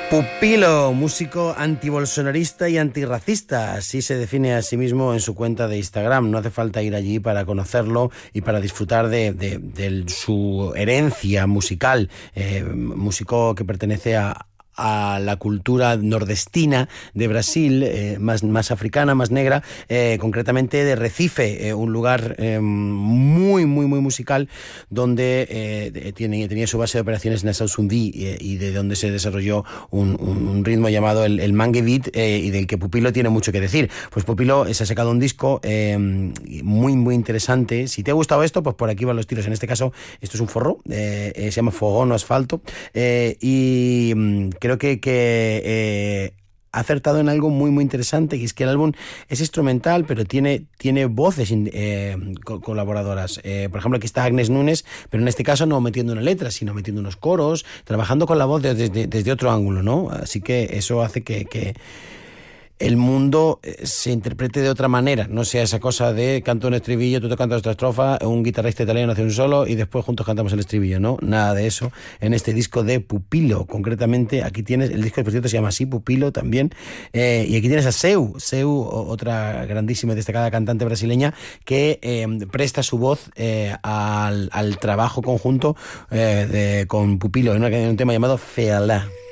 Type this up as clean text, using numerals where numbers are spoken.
Pupilo, músico antibolsonarista y antirracista, así se define a sí mismo en su cuenta de Instagram. No hace falta ir allí para conocerlo y para disfrutar de su herencia musical, músico que pertenece a la cultura nordestina de Brasil, más africana, más negra, concretamente de Recife, un lugar muy musical, donde tenía su base de operaciones en Nassau Zumbi, y de donde se desarrolló un ritmo llamado el mangue beat, y del que Pupilo tiene mucho que decir. Pues Pupilo se ha sacado un disco muy interesante. Si te ha gustado esto, pues por aquí van los tiros. En este caso, esto es un forró, se llama Fogón o Asfalto, y creo que ha acertado en algo muy interesante, y es que el álbum es instrumental, pero tiene voces colaboradoras. Por ejemplo, aquí está Agnes Nunes, pero en este caso no metiendo una letra, sino metiendo unos coros, trabajando con la voz desde otro ángulo, ¿no? Así que eso hace que el mundo se interprete de otra manera, no sea esa cosa de canto un estribillo, tú te cantas otra estrofa, un guitarrista italiano hace un solo y después juntos cantamos el estribillo, ¿no? Nada de eso en este disco de Pupilo. Concretamente, aquí tienes, el disco por cierto se llama así, Pupilo también, y aquí tienes a Seu, otra grandísima y destacada cantante brasileña que presta su voz al trabajo conjunto con Pupilo en un tema llamado Fealá.